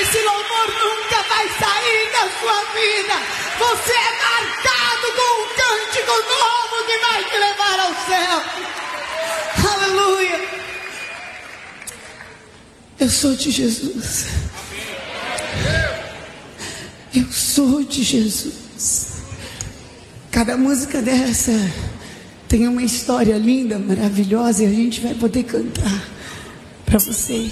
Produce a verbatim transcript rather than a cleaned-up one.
Esse louvor nunca vai sair da sua vida. Você é marcado com um cântico novo que vai te levar ao céu. Aleluia. Eu sou de Jesus. Eu sou de Jesus. Cada música dessa tem uma história linda, maravilhosa, e a gente vai poder cantar para vocês.